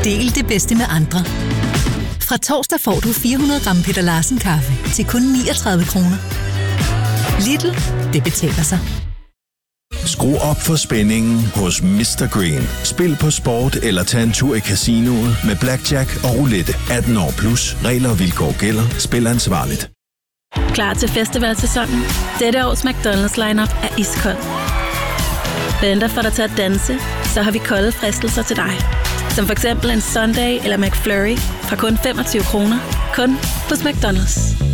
Del det bedste med andre. Fra torsdag får du 400 gram Peter Larsen kaffe til kun 39 kroner. Lidl, det betaler sig. Skru op for spændingen hos Mr. Green. Spil på sport eller tag en tur i casinoet med blackjack og roulette. 18 år plus. Regler og vilkår gælder. Spil ansvarligt. Klar til festivalsæsonen? Dette års McDonald's lineup er iskold. Venter for dig til at danse, så har vi kolde fristelser til dig. Som for eksempel en Sunday eller McFlurry fra kun 25 kroner. Kun hos McDonald's.